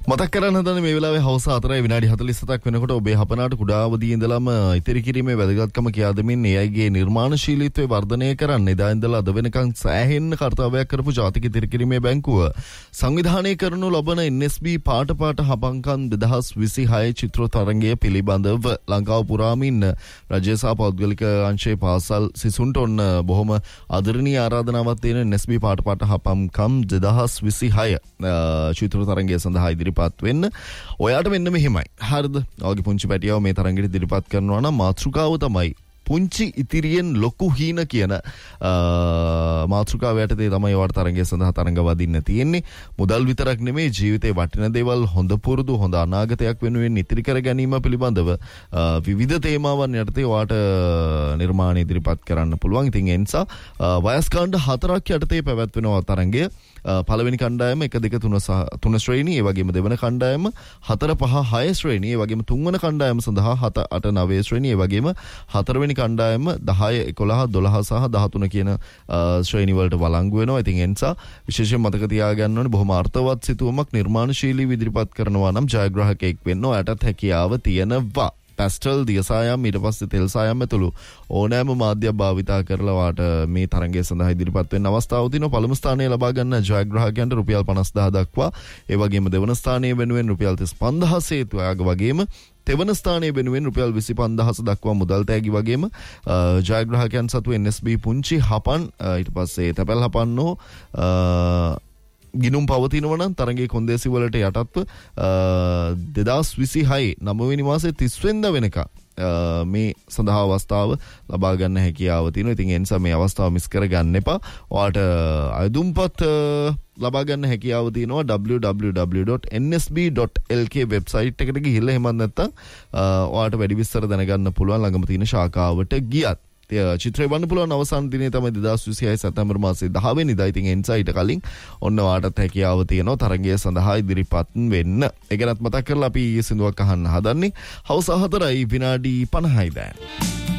මතක් කරන්න හදන්නේ මේ වෙලාවේ හවස 4 විනාඩි 47ක් වෙනකොට ඔබේ හපනාට කුඩාවදී ඉඳලම ඉතිරි කිරීමේ වැදගත්කම කියා දෙමින් AIගේ නිර්මාණශීලීත්වය වර්ධනය කරන්න එදා ඉඳලා අද වෙනකන් සෑහෙන්න කාර්යයක් කරපු ජාතික ඉතිරි කිරීමේ බැංකුව සංවිධානය කරනු ලබන NSB පාට හපංකම් 2026 චිත්‍ර තරඟය පිළිබඳව ලංකාව පුරාම ඉන්න රජය සහ පෞද්ගලික අංශයේ පාසල් සිසුන්ට ඔන්න බොහොම ආදරණීය ආරාධනාවක් තියෙන NSB පාට හපංකම් 2026 චිත්‍ර තරඟය සඳහා ඉදිරිපත් වෙන්න ඔයාට මෙන්න මෙහෙමයි. හරිද? ඔයගේ පුංචි පැටියව මේ තරඟෙට ඉදිරිපත් කරනවා නම් මාතෘකාව තමයි පුංචි ඉතිරියෙන් ලොකු හීන කියන මාතෘකාව යටතේ තමයි ඔයාට තරඟය සඳහා තරඟ වදින්න තියෙන්නේ. මුදල් විතරක් නෙමෙයි ජීවිතේ වටින දේවල් හොඳ පුරුදු හොඳ අනාගතයක් වෙනුවෙන් ඉතිරි කර ගැනීම පිළිබඳව විවිධ තේමාවන් යටතේ ඔයාට නිර්මාණ ඉදිරිපත් කරන්න පුළුවන්. ඉතින් ඒ නිසා වයස් කාණ්ඩ 4ක් යටතේ පැවැත්වෙනවා තරඟය. පළවෙනි කණ්ඩායම 1 2 3 3 ශ්‍රේණිය, ඒ වගේම දෙවන කණ්ඩායම 4 5 6 ශ්‍රේණිය, ඒ වගේම තුන්වන කණ්ඩායම සඳහා 7 8 9 ශ්‍රේණිය, ඒ වගේම හතරවෙනි කණ්ඩායම 10 11 12 සහ 13 කියන ශ්‍රේණි වලට වළංගු වෙනවා. ඉතින් ඒ නිසා විශේෂයෙන් මතක තියාගන්න ඕනේ බොහොම අර්ථවත් සිතුවමක් නිර්මාණශීලීව ඉදිරිපත් කරනවා නම් ජයග්‍රාහකයෙක් වෙන්න ඔයාටත් හැකියාව තියෙනවා. පැස්ටල් දියසායම් ඊට පස්සේ තෙල් සායම් ඇතුළු ඕනෑම මාධ්‍ය භාවිතා කරලා වාට මේ තරඟය සඳහා ඉදිරිපත් වෙන්න අවස්ථාව තියෙනවා. පළමු ස්ථානය ලබා ගන්න ජයග්‍රාහකයන්ට රුපියල් 50000 දක්වා, ඒ වගේම දෙවන ස්ථානය වෙනුවෙන් රුපියල් 35000 හේතුවාග වගේම තෙවන ස්ථානයේ වෙනුවෙන් රුපියල් 25000 දක්වා මුදල් තෑගි වගේම ජයග්‍රාහකයන් සතු NSB පුංචි හපන් ඊට පස්සේ තැපැල් හපන්නෝ ගිනුම් පවතිනවා නම් තරඟයේ කොන්දේසි වලට යටත්ව 2026 9 වෙනි මාසයේ 30 වෙනිදා වෙනකම් මේ සඳහා අවස්ථාව ලබා ගන්න හැකියාව තියෙනවා. ඉතින් ඒ නිසා මේ අවස්ථාව මිස් කරගන්න එපා. ඔයාට අයදුම්පත් ලබා ගන්න හැකියාව තියෙනවා www.nsb.lk වෙබ්සයිට් එකට ගිහිල්ලා එහෙම නැත්නම් ඔයාට වැඩි විස්තර දැනගන්න පුළුවන් ළඟම තියෙන ශාඛාවට ගියත්. චිත්‍රය වන්න පුළුවන් අවසාන දිනේ තමයි 2026 සැප්තැම්බර් මාසයේ 10 වෙනිදා. ඉතින් ඒ නිසා ඊට කලින් ඔන්න ඔයාටත් හැකියාව තියෙනවා තරඟය සඳහා ඉදිරිපත් වෙන්න. ඒ ගැනත් මතක් කරලා අපි ඊයේ සින්දුවක් අහන්න හදන්නේ. හවස 4යි විනාඩි 50යි දැන්.